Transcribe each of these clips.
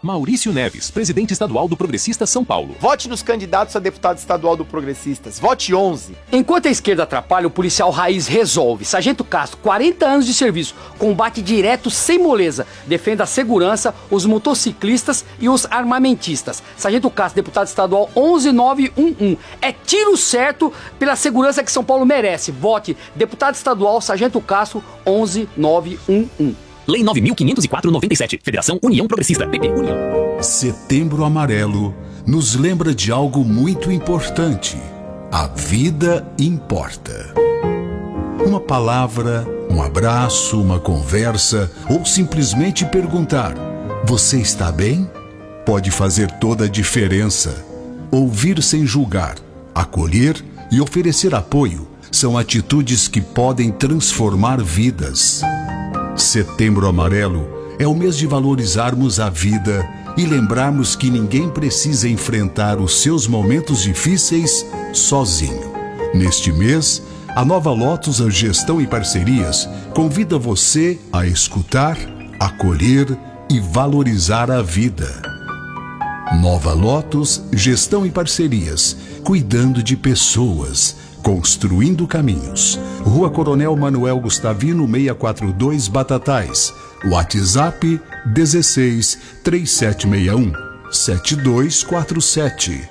Maurício Neves, presidente estadual do Progressistas São Paulo. Vote nos candidatos a deputado estadual do Progressistas. Vote 11. Enquanto a esquerda atrapalha, o policial raiz resolve. Sargento Castro, 40 anos de serviço, combate direto sem moleza, defende a segurança, os motociclistas e os armamentistas. Sargento Castro, deputado estadual 11911. É tiro certo pela segurança que São Paulo merece. Vote deputado estadual Sargento Castro 11911. Lei 9.504/97. Federação União Progressista. PP União. Setembro Amarelo nos lembra de algo muito importante. A vida importa. Uma palavra, um abraço, uma conversa ou simplesmente perguntar: você está bem? Pode fazer toda a diferença. Ouvir sem julgar, acolher e oferecer apoio são atitudes que podem transformar vidas. Setembro Amarelo é o mês de valorizarmos a vida e lembrarmos que ninguém precisa enfrentar os seus momentos difíceis sozinho. Neste mês, a Nova Lotus Gestão e Parcerias convida você a escutar, acolher e valorizar a vida. Nova Lotus Gestão e Parcerias, cuidando de pessoas, construindo caminhos. Rua Coronel Manuel Gustavino 642 Batatais. WhatsApp 16 3761 7247.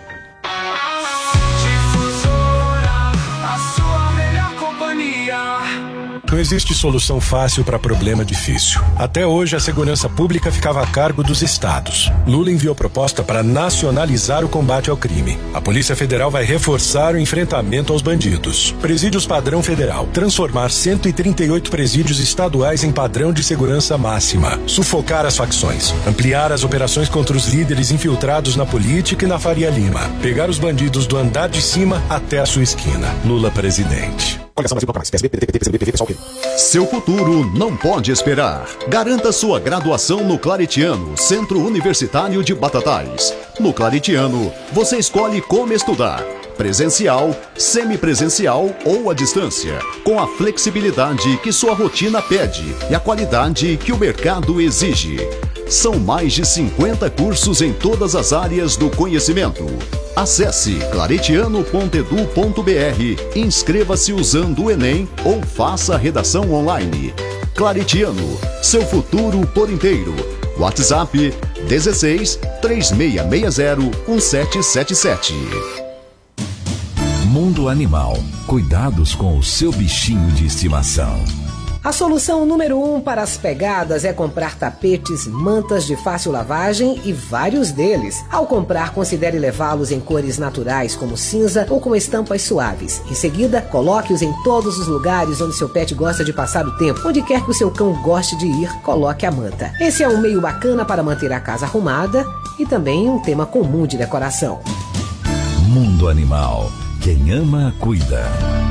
Não existe solução fácil para problema difícil. Até hoje, a segurança pública ficava a cargo dos estados. Lula enviou proposta para nacionalizar o combate ao crime. A Polícia Federal vai reforçar o enfrentamento aos bandidos. Presídios padrão federal. Transformar 138 presídios estaduais em padrão de segurança máxima. Sufocar as facções. Ampliar as operações contra os líderes infiltrados na política e na Faria Lima. Pegar os bandidos do andar de cima até a sua esquina. Lula presidente. Seu futuro não pode esperar. Garanta sua graduação no Claretiano, Centro Universitário de Batatais. No Claretiano, você escolhe como estudar: presencial, semipresencial ou à distância, com a flexibilidade que sua rotina pede e a qualidade que o mercado exige. São mais de 50 cursos em todas as áreas do conhecimento. Acesse claretiano.edu.br, inscreva-se usando o Enem ou faça a redação online. Claretiano, seu futuro por inteiro. WhatsApp 16 3660 1777. Mundo Animal. Cuidados com o seu bichinho de estimação. A solução número 1 para as pegadas é comprar tapetes, mantas de fácil lavagem e vários deles. Ao comprar, considere levá-los em cores naturais, como cinza ou com estampas suaves. Em seguida, coloque-os em todos os lugares onde seu pet gosta de passar o tempo. Onde quer que o seu cão goste de ir, coloque a manta. Esse é um meio bacana para manter a casa arrumada e também um tema comum de decoração. Mundo Animal. Quem ama, cuida.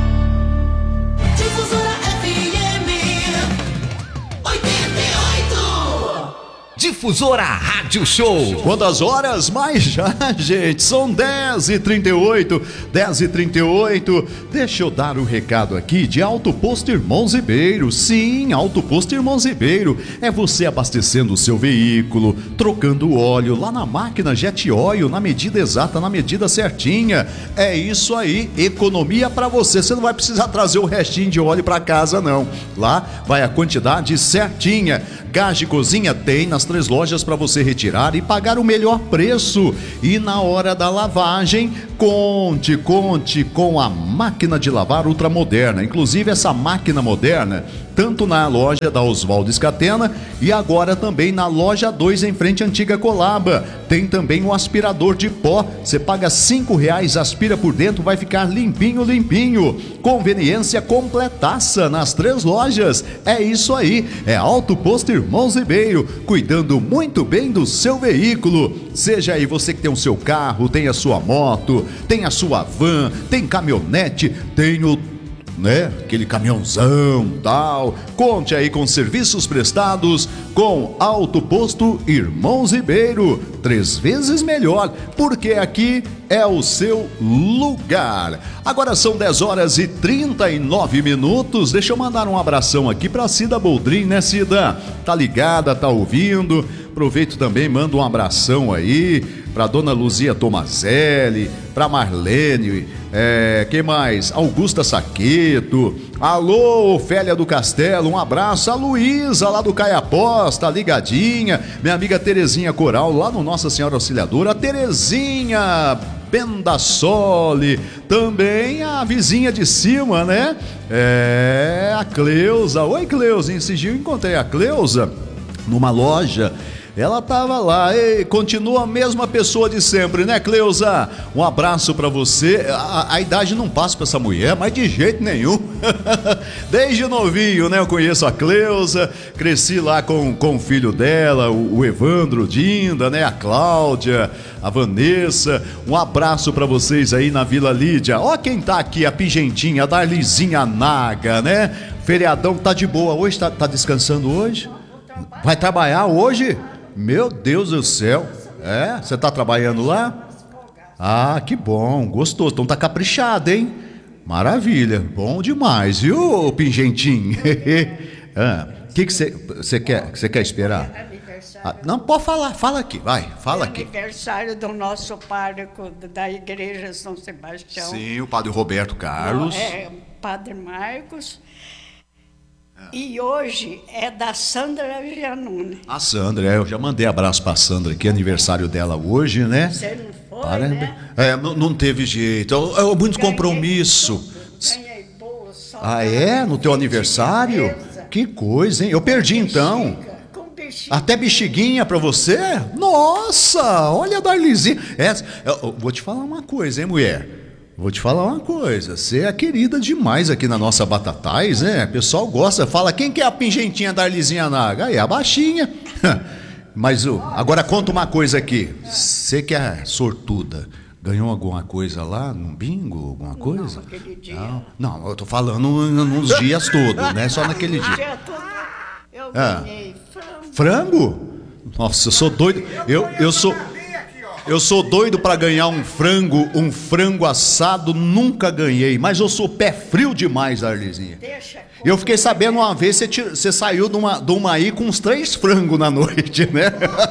Difusora Rádio Show. Quantas horas? Mais já, gente. São 10h38. 10h38. Deixa eu dar o recado aqui de Auto Posto Irmãos Ribeiro. Sim, Auto Posto Irmãos Ribeiro. É você abastecendo o seu veículo, trocando o óleo lá na máquina Jet Oil, na medida exata, na medida certinha. É isso aí. Economia pra você. Você não vai precisar trazer o restinho de óleo pra casa, não. Lá vai a quantidade certinha. Gás de cozinha tem nas 3 lojas para você retirar e pagar o melhor preço. E na hora da lavagem, conte com a máquina de lavar ultramoderna. Inclusive essa máquina moderna, tanto na loja da Oswaldo Escatena e agora também na loja 2 em frente à antiga Colaba. Tem também um aspirador de pó. Você paga R$5, aspira por dentro, vai ficar limpinho. Conveniência completaça nas 3 lojas. É isso aí, é Auto Posto Irmãos Ribeiro, cuidando muito bem do seu veículo. Seja aí você que tem o seu carro, tem a sua moto, tem a sua van, tem caminhonete, tem o né? Aquele caminhãozão, tal. Conte aí com serviços prestados com Auto Posto Irmãos Ribeiro. 3 vezes melhor, porque aqui é o seu lugar. Agora são 10h39. Deixa eu mandar um abração aqui pra Cida Boldrin, né, Cida? Tá ligada, tá ouvindo? Aproveito também, mando um abração aí pra Dona Luzia Tomazelli, pra Marlene, quem mais? Augusta Saqueto. Alô, Ofélia do Castelo, um abraço. A Luísa lá do Caiapós, tá ligadinha. Minha amiga Terezinha Coral, lá no Nossa Senhora Auxiliadora. A Terezinha Bendassoli, também a vizinha de cima, né? A Cleusa. Oi, Cleusa, esse dia eu encontrei a Cleusa numa loja. Ela tava lá, continua a mesma pessoa de sempre, né, Cleusa? Um abraço pra você. A idade não passa pra essa mulher, mas de jeito nenhum. Desde novinho, né, eu conheço a Cleusa, cresci lá com o filho dela, o Evandro Dinda, né, a Cláudia, a Vanessa. Um abraço pra vocês aí na Vila Lídia. Ó quem tá aqui, a Pigentinha, a Darlizinha Naga, né? Feriadão tá de boa hoje, tá descansando hoje? Vai trabalhar hoje? Meu Deus do céu. Você tá trabalhando lá? Ah, que bom, gostoso. Então tá caprichado, hein? Maravilha, bom demais, viu, Pingentinho? O que você quer? Você quer esperar? Não, pode falar, fala aqui, vai, fala aqui. Aniversário do nosso pároco da Igreja São Sebastião. Sim, o padre Roberto Carlos. O padre Marcos. E hoje é da Sandra Giannone. A Sandra, eu já mandei abraço pra Sandra aqui, aniversário dela hoje, né? Você não foi, né? Não teve jeito, muito compromisso. Ganhei bolsa. No teu aniversário? Surpresa. Que coisa, hein? Eu perdi então. Com bexiga. Até bexiguinha pra você? Nossa, olha a Darlizinha. Eu vou te falar uma coisa, hein, mulher? Vou te falar uma coisa, você é querida demais aqui na nossa Batatais, né? O pessoal gosta, fala, quem que é a Pingentinha Darlizinha Naga? Aí, a baixinha. Mas agora conta uma coisa aqui, você que é sortuda, ganhou alguma coisa lá no bingo, alguma coisa? Não, naquele dia. Não, eu tô falando nos dias todos, né? Só naquele dia. Dia todo eu ganhei frango. Frango? Nossa, eu sou doido, eu sou doido pra ganhar um frango assado, nunca ganhei, mas eu sou pé frio demais, Darlizinha. Eu fiquei sabendo uma vez, você saiu de uma aí com uns 3 frangos na noite, né?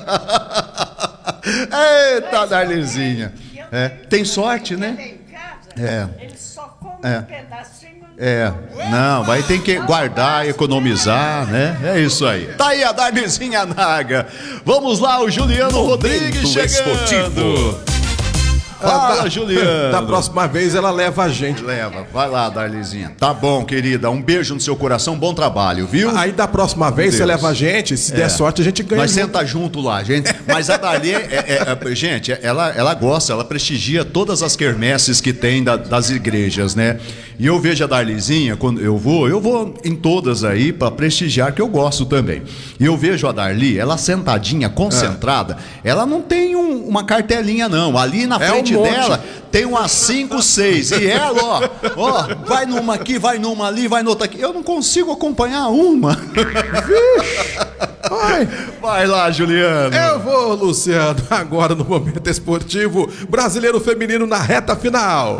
Eita, Darlizinha. Tem sorte, né? Ele só come um pedacinho. Não, vai ter que guardar, economizar, né? É isso aí. Tá aí a Darlizinha Naga. Vamos lá, o Juliano Rodrigues chegando. Fala, Juliano. Da próxima vez ela leva a gente. Leva, vai lá, Darlizinha. Tá bom, querida, um beijo no seu coração, bom trabalho, viu? Aí da próxima vez você leva a gente, se der sorte a gente ganha. Nós senta junto lá, gente. Mas a Darli, gente, ela gosta, ela prestigia todas as quermesses que tem das igrejas, né? E eu vejo a Darlizinha, quando eu vou em todas aí pra prestigiar, que eu gosto também. E eu vejo a Darli, ela sentadinha, concentrada, ela não tem uma cartelinha não, ali na frente dela tem umas 5, 6, e ela, ó, vai numa aqui, vai numa ali, vai noutra aqui, eu não consigo acompanhar uma. Vai lá, Juliano. Eu vou, Luciano, agora no Momento Esportivo Brasileiro Feminino na reta final.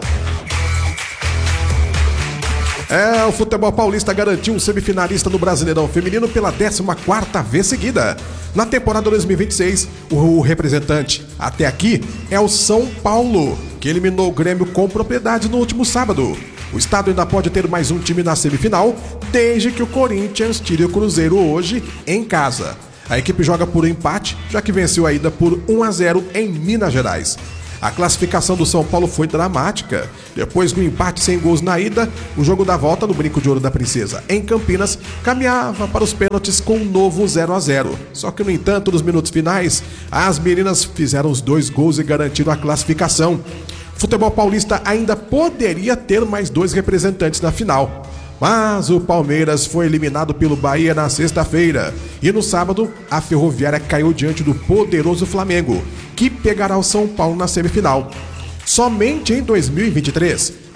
O futebol paulista garantiu um semifinalista no Brasileirão Feminino pela 14ª vez seguida. Na temporada 2026, o representante até aqui é o São Paulo, que eliminou o Grêmio com propriedade no último sábado. O estado ainda pode ter mais um time na semifinal, desde que o Corinthians tire o Cruzeiro hoje em casa. A equipe joga por empate, já que venceu a ida por 1-0 em Minas Gerais. A classificação do São Paulo foi dramática. Depois do empate sem gols na ida, o jogo da volta no Brinco de Ouro da Princesa, em Campinas, caminhava para os pênaltis com um novo 0-0. Só que, no entanto, nos minutos finais, as meninas fizeram os 2 gols e garantiram a classificação. O futebol paulista ainda poderia ter mais 2 representantes na final. Mas o Palmeiras foi eliminado pelo Bahia na sexta-feira. E no sábado, a Ferroviária caiu diante do poderoso Flamengo, que pegará o São Paulo na semifinal. Somente em 2023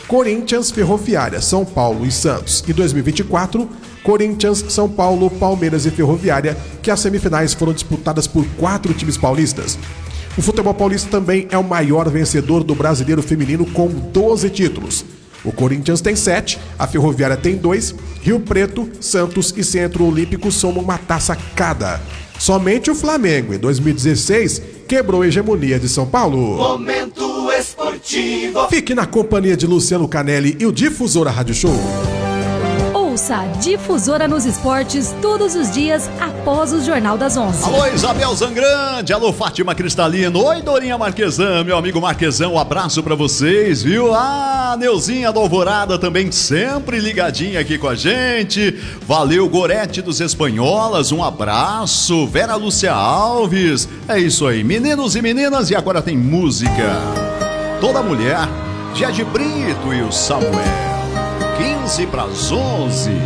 Corinthians, Ferroviária, São Paulo e Santos. E 2024, Corinthians, São Paulo, Palmeiras e Ferroviária, que as semifinais foram disputadas por 4 times paulistas. O futebol paulista também é o maior vencedor do brasileiro feminino com 12 títulos. O Corinthians tem 7, a Ferroviária tem 2, Rio Preto, Santos e Centro Olímpico somam uma taça cada. Somente o Flamengo, em 2016, quebrou a hegemonia de São Paulo. Momento esportivo. Fique na companhia de Luciano Canelli e o Difusora Rádio Show. Ouça a Difusora nos esportes todos os dias após o Jornal das 11. Alô, Isabel Zangrande, alô, Fátima Cristalino, oi, Dorinha Marquesan, meu amigo Marquesan, um abraço pra vocês, viu? Neuzinha da Alvorada também sempre ligadinha aqui com a gente, valeu, Gorete dos Espanholas, um abraço, Vera Lúcia Alves, é isso aí, meninos e meninas, e agora tem música, Toda Mulher, Jade Brito e o Samuel. 15 para as 11.